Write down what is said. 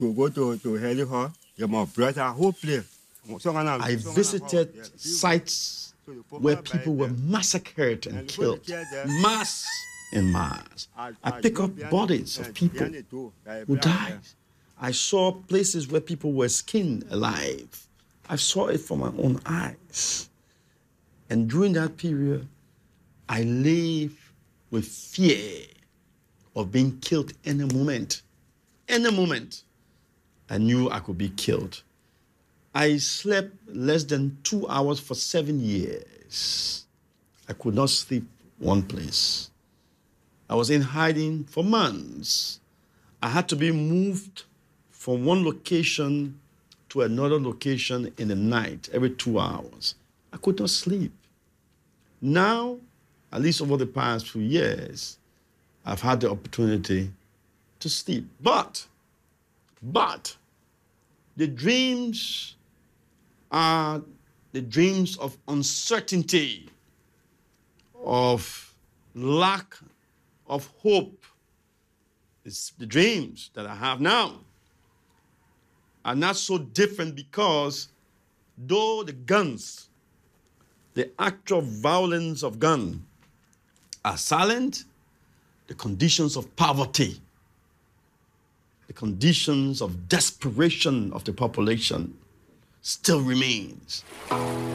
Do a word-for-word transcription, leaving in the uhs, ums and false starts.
to go to, to Heliho, you must brush a whole place. I visited sites where people were massacred and killed, mass in mass. I pick up bodies of people who died. I saw places where people were skinned alive. I saw it from my own eyes. And during that period, I lived with fear of being killed any moment. Any moment, I knew I could be killed. I slept less than two hours for seven years. I could not sleep one place. I was in hiding for months. I had to be moved from one location to another location in the night every two hours. I could not sleep. Now, at least over the past few years, I've had the opportunity to sleep. But, but, the dreams are the dreams of uncertainty, of lack of hope. It's the dreams that I have now are not so different because though the guns, the actual violence of gun are silent, the conditions of poverty, the conditions of desperation of the population still remains.